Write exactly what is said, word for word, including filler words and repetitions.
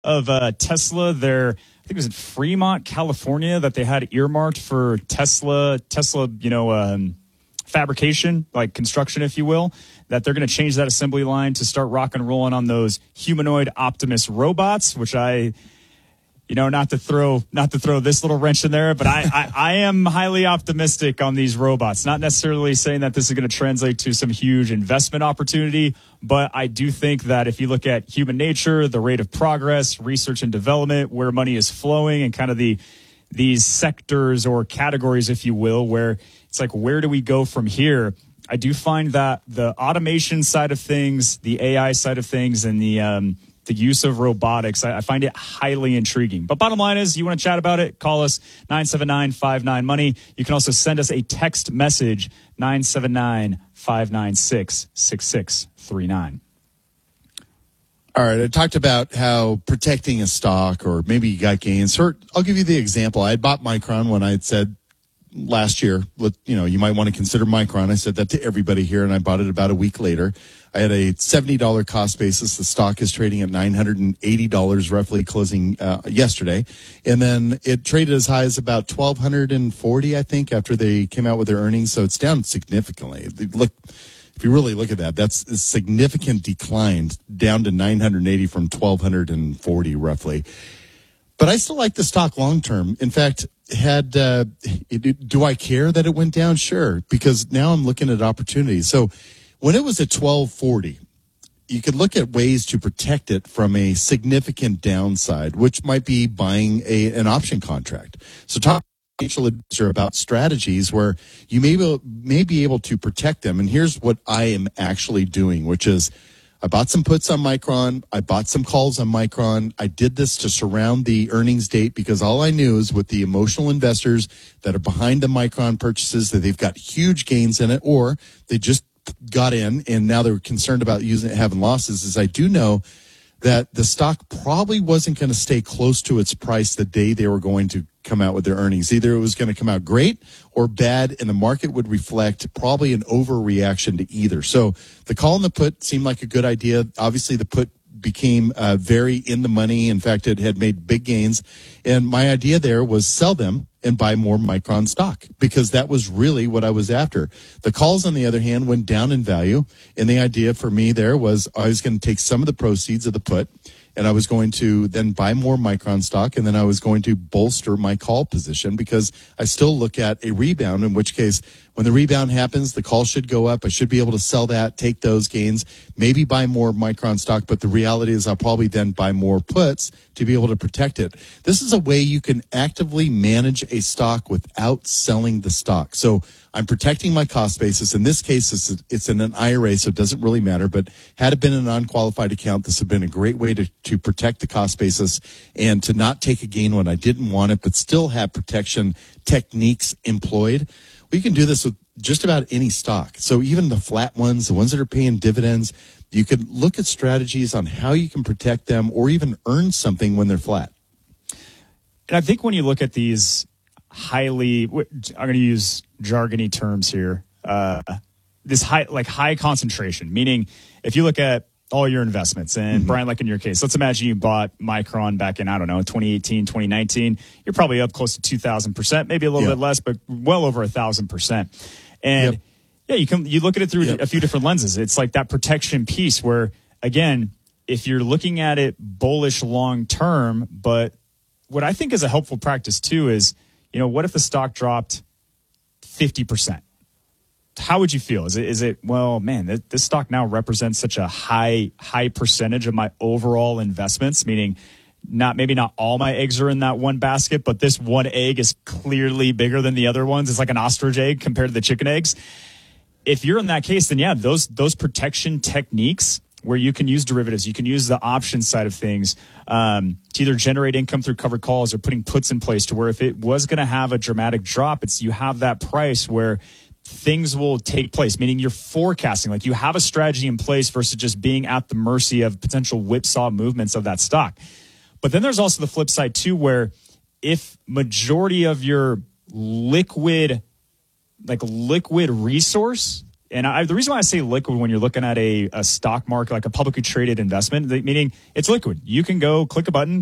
of uh, Tesla. Their, I think it was in Fremont, California, that they had earmarked for Tesla, Tesla, you know, um, fabrication, like construction, if you will, that they're going to change that assembly line to start rock and rolling on those humanoid Optimus robots, which I, you know, not to throw, not to throw this little wrench in there, but I, I, I am highly optimistic on these robots. Not necessarily saying that this is going to translate to some huge investment opportunity, but I do think that if you look at human nature, the rate of progress, research and development, where money is flowing, and kind of the these sectors or categories, if you will, where it's like, where do we go from here? I do find that the automation side of things, the A I side of things, and the um, the use of robotics, I, I find it highly intriguing. But bottom line is, you want to chat about it, call us nine seven nine, five nine, money. You can also send us a text message, nine seven nine, five nine six, six six three nine. All right, I talked about how protecting a stock, or maybe you got gains. Or I'll give you the example. I had bought Micron when I had said last year, you know, you might want to consider Micron. I said that to everybody here, and I bought it about a week later. I had a seventy dollars cost basis. The stock is trading at nine hundred eighty dollars roughly, closing uh, yesterday. And then it traded as high as about twelve forty, I think, after they came out with their earnings. So it's down significantly. Look, if you really look at that, that's a significant decline, down to nine hundred eighty from twelve forty roughly. But I still like the stock long term. In fact, had uh, it, do I care that it went down? Sure, because now I'm looking at opportunities. So when it was at twelve forty, you could look at ways to protect it from a significant downside, which might be buying a an option contract. So talk to a financial advisor about strategies where you may be, may be able to protect them. And here's what I am actually doing, which is I bought some puts on Micron. I bought some calls on Micron. I did this to surround the earnings date because all I knew is with the emotional investors that are behind the Micron purchases that they've got huge gains in it, or they just got in and now they're concerned about using it, having losses, is I do know that the stock probably wasn't going to stay close to its price the day they were going to come out with their earnings. Either it was going to come out great or bad, and the market would reflect probably an overreaction to either. So the call and the put seemed like a good idea. Obviously, the put became uh, very in the money. In fact, it had made big gains. And my idea there was sell them and buy more Micron stock, because that was really what I was after. The calls, on the other hand, went down in value. And the idea for me there was I was going to take some of the proceeds of the put, and I was going to then buy more Micron stock, and then I was going to bolster my call position, because I still look at a rebound, in which case when the rebound happens, the call should go up. I should be able to sell that, take those gains, maybe buy more Micron stock. But the reality is I'll probably then buy more puts to be able to protect it. This is a way you can actively manage a stock without selling the stock. So I'm protecting my cost basis. In this case, it's, it's in an I R A, so it doesn't really matter. But had it been a non-qualified account, this would have been a great way to, to protect the cost basis and to not take a gain when I didn't want it, but still have protection techniques employed. We can do this with just about any stock. So even the flat ones, the ones that are paying dividends, you could look at strategies on how you can protect them or even earn something when they're flat. And I think when you look at these highly, I'm going to use jargony terms here, uh, this high, like high concentration, meaning if you look at all your investments, and mm-hmm. Brian, like in your case, let's imagine you bought Micron back in, I don't know, twenty eighteen, twenty nineteen, you're probably up close to two thousand percent, maybe a little yep. bit less, but well over a thousand percent. And yep. yeah, you can, you look at it through yep. a few different lenses. It's like that protection piece where, again, if you're looking at it bullish long term, but what I think is a helpful practice too is, you know, what if the stock dropped fifty percent? How would you feel? Is it, is it, well, man, this, this stock now represents such a high, high percentage of my overall investments, meaning not, maybe not all my eggs are in that one basket, but this one egg is clearly bigger than the other ones. It's like an ostrich egg compared to the chicken eggs. If you're in that case, then yeah, those, those protection techniques where you can use derivatives, you can use the option side of things um, to either generate income through covered calls or putting puts in place to where if it was going to have a dramatic drop, it's you have that price where things will take place, meaning you're forecasting, like you have a strategy in place versus just being at the mercy of potential whipsaw movements of that stock. But then there's also the flip side too, where if majority of your liquid, like liquid resource And I, the reason why I say liquid when you're looking at a, a stock market, like a publicly traded investment, meaning it's liquid. You can go click a button,